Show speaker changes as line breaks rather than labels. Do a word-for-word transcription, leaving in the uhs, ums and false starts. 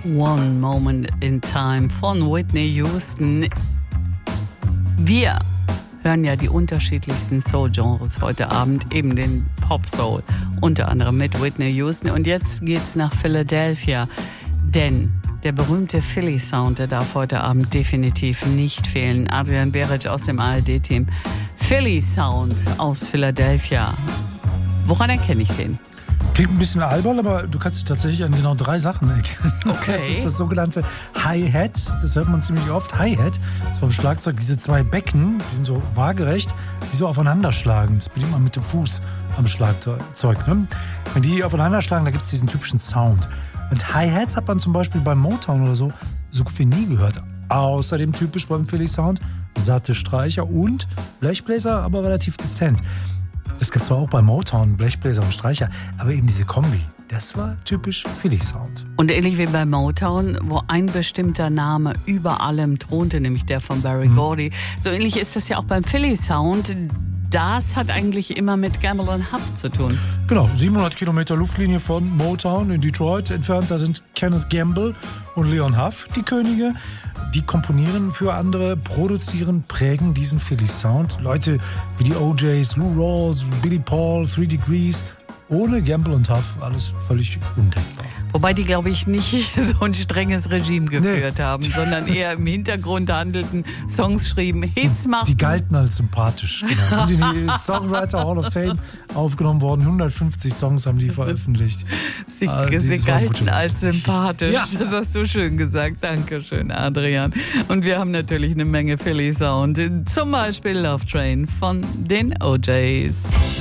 One Moment in Time von Whitney Houston. Wir hören ja die unterschiedlichsten Soul-Genres heute Abend, eben den Pop-Soul, unter anderem mit Whitney Houston. Und jetzt geht's nach Philadelphia, denn der berühmte Philly-Sound, der darf heute Abend definitiv nicht fehlen. Adrian Beric aus dem A R D-Team. Philly-Sound aus Philadelphia. Woran erkenne ich den?
Klingt ein bisschen albern, aber du kannst dich tatsächlich an genau drei Sachen erkennen.
Okay.
Das ist das sogenannte Hi-Hat. Das hört man ziemlich oft. Hi-Hat, das ist beim Schlagzeug diese zwei Becken, die sind so waagerecht, die so aufeinander schlagen. Das bedient man mit dem Fuß am Schlagzeug. Ne? Wenn die aufeinander schlagen, da gibt es diesen typischen Sound. Und Hi-Hats hat man zum Beispiel beim Motown oder so so gut wie nie gehört. Außerdem typisch beim Philly-Sound satte Streicher und Blechbläser, aber relativ dezent. Es gibt zwar auch bei Motown Blechbläser und Streicher, aber eben diese Kombi, das war typisch Philly-Sound.
Und ähnlich wie bei Motown, wo ein bestimmter Name über allem thronte, nämlich der von Berry mhm. Gordy, so ähnlich ist das ja auch beim Philly-Sound. Das hat eigentlich immer mit Gamble und Huff zu tun.
Genau, siebenhundert Kilometer Luftlinie von Motown in Detroit entfernt. Da sind Kenneth Gamble und Leon Huff, die Könige. Die komponieren für andere, produzieren, prägen diesen Philly-Sound. Leute wie die O Js, Lou Rawls, Billy Paul, Three Degrees. Ohne Gamble und Huff alles völlig undenkbar.
Wobei die, glaube ich, nicht so ein strenges Regime geführt nee. haben, sondern eher im Hintergrund handelten, Songs schrieben, Hits machten.
Die galten als sympathisch. Genau. Sind in die Songwriter Hall of Fame aufgenommen worden. hundertfünfzig Songs haben die veröffentlicht.
Sie,
ah,
sie galten als sympathisch.
Ja.
Das hast du schön gesagt. Dankeschön, Adrian. Und wir haben natürlich eine Menge Philly-Sound. Zum Beispiel Love Train von den O Js.